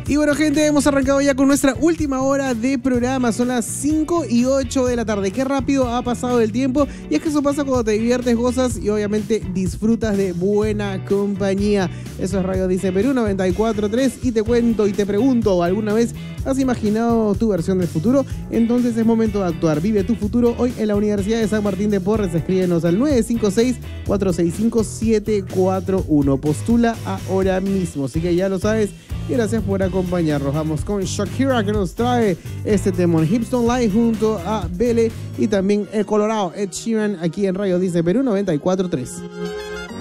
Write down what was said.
Y bueno, gente, hemos arrancado ya con nuestra última hora de programa. Son las 5:08 de la tarde. Qué rápido ha pasado el tiempo. Y es que eso pasa cuando te diviertes, gozas y obviamente disfrutas de buena compañía. Eso es Radio Dice Perú 94.3. Y te cuento y te pregunto, ¿alguna vez has imaginado tu versión del futuro? Entonces es momento de actuar. Vive tu futuro hoy en la Universidad de San Martín de Porres. Escríbenos al 956-465-741. Postula ahora mismo. Así que ya lo sabes. Y gracias por acompañarnos. Vamos con Shakira, que nos trae este temón Hips Don't Lie junto a Bele y también el Colorado Ed Sheeran aquí en Radio Dice Perú 94.3.